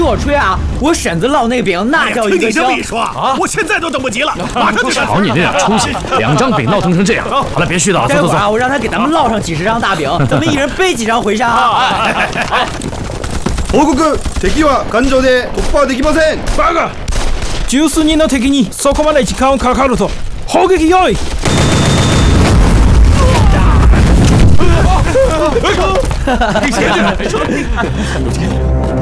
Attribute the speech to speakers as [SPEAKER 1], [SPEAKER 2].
[SPEAKER 1] 我吹啊！我婶子烙那个饼那叫一个香。
[SPEAKER 2] 听你说啊，我现在都等不及了，马上就上。
[SPEAKER 3] 瞧你这点出息，2张饼闹腾成这样。好了，别絮叨了，走走走。
[SPEAKER 1] 待会儿啊，我让他给咱们烙上几10张大饼，咱们一人背几张回山啊！
[SPEAKER 4] 報告、敵は頑丈で突破できません。
[SPEAKER 5] バカ！十数人の敵にそこまで時間かかると砲撃用意。
[SPEAKER 2] 别前进！